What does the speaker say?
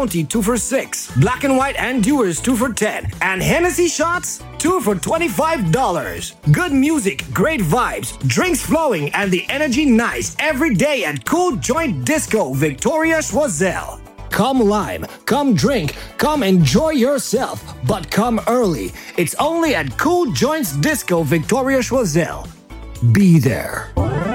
Bounty 2 for 6, Black and White and Dewar's 2 for 10, and Hennessy shots 2 for $25. Good music, great vibes, drinks flowing, and the energy nice every day at Cool Joint Disco Victoria Choiseul. Come live, come drink, come enjoy yourself, but come early. It's only at Cool Joints Disco Victoria Choiseul. Be there.